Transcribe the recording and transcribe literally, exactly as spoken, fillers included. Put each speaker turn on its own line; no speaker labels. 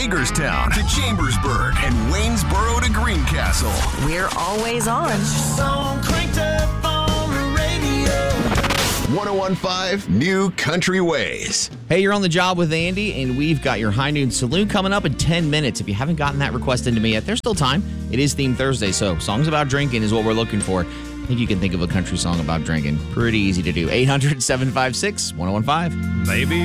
Hagerstown to Chambersburg and Waynesboro to Greencastle.
We're always on.
Song cranked up on the radio.
one oh one point five New Country Ways.
Hey, you're on the job with Andy, and we've got your High Noon Saloon coming up in ten minutes. If you haven't gotten that request into me yet, there's still time. It is Theme Thursday, so songs about drinking is what we're looking for. I think you can think of a country song about drinking. Pretty easy to do. eight hundred, seven five six, one oh one five.
Baby,